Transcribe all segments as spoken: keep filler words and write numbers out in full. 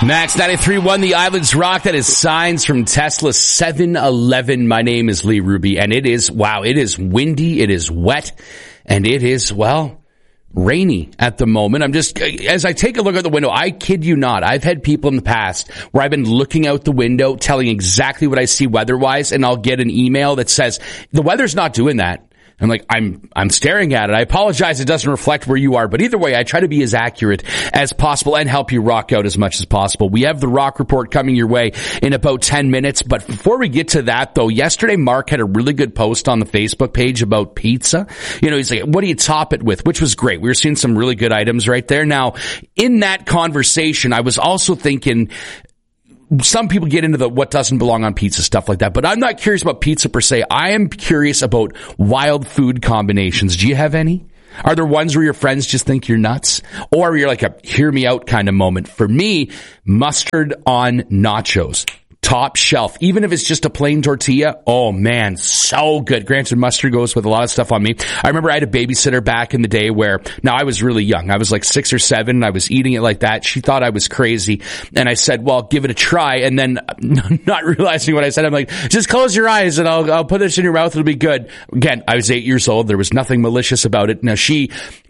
Max ninety-three point one, the Islands Rock. That is Signs from Tesla seven eleven. My name is Lee Ruby, and it is, wow, it is windy, it is wet, and it is, well, rainy at the moment. I'm just, as I take a look out the window, I kid you not, I've had people in the past where I've been looking out the window, telling exactly what I see weather-wise, and I'll get an email that says, the weather's not doing that. I'm like, I'm, I'm staring at it. I apologize. It doesn't reflect where you are. But either way, I try to be as accurate as possible and help you rock out as much as possible. We have the Rock Report coming your way in about ten minutes. But before we get to that, though, yesterday Mark had a really good post on the Facebook page about pizza. You know, he's like, what do you top it with? Which was great. We were seeing some really good items right there. Now, in that conversation, I was also thinking, some people get into the what doesn't belong on pizza, stuff like that, but I'm not curious about pizza per se. I am curious about wild food combinations. Do you have any? Are there ones where your friends just think you're nuts? Or you're like a hear me out kind of moment? For me, mustard on nachos. Top shelf. Even if it's just a plain tortilla, oh man, so good. Granted, mustard goes with a lot of stuff on me. I remember I had a babysitter back in the day where, now I was really young. I was like six or seven and I was eating it like that. She thought I was crazy. And I said, well, give it a try. And then not realizing what I said, I'm like, just close your eyes and I'll, I'll put this in your mouth. It'll be good. Again, I was eight years old. There was nothing malicious about it. Now she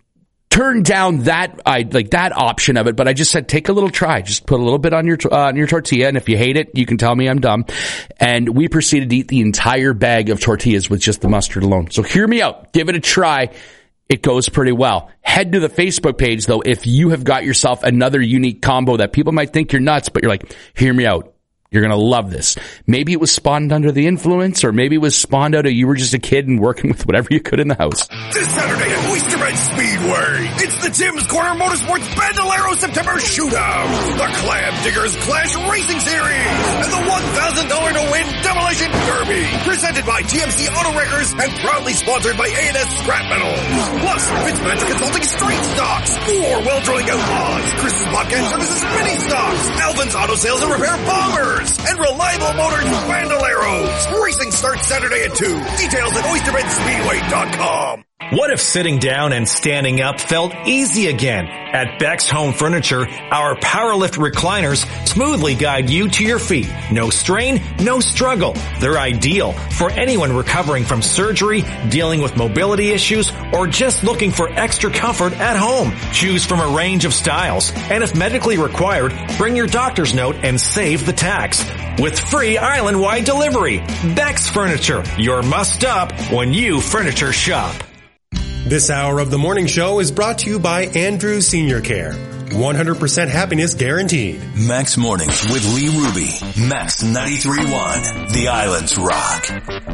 turned down that, I like that option of it, but I just said, take a little try. Just put a little bit on your, uh, on your tortilla. And if you hate it, you can tell me I'm dumb. And we proceeded to eat the entire bag of tortillas with just the mustard alone. So hear me out. Give it a try. It goes pretty well. Head to the Facebook page though, if you have got yourself another unique combo that people might think you're nuts, but you're like, hear me out. You're going to love this. Maybe it was spawned under the influence, or maybe it was spawned out of you were just a kid and working with whatever you could in the house. This Saturday at Oyster Bend Speedway, it's the Tim's Corner Motorsports Bandolero September Shootout, the Clam Diggers Clash Racing Series, and the one thousand dollars to win Demolition Derby, presented by T M C Auto Wreckers and proudly sponsored by A and S Scrap Metal. Plus, Fitzmagic Consulting Street Stocks, four Well Drilling Outlaws, Chris's Bobcat Services Mini Stocks, Alvin's Auto Sales and Repair Bombers, and Reliable Motors Bandoleros. Racing starts Saturday at two. Details at oyster bend speedway dot com. What if sitting down and standing up felt easy again? At Beck's Home Furniture, our Powerlift recliners smoothly guide you to your feet. No strain, no struggle. They're ideal for anyone recovering from surgery, dealing with mobility issues, or just looking for extra comfort at home. Choose from a range of styles, and if medically required, bring your doctor's note and save the tax. With free island-wide delivery. Beck's Furniture, your must-stop when you furniture shop. This hour of the morning show is brought to you by Andrew Senior Care. one hundred percent happiness guaranteed. Max Mornings with Lee Ruby. Max ninety-three point one. The Islands Rock.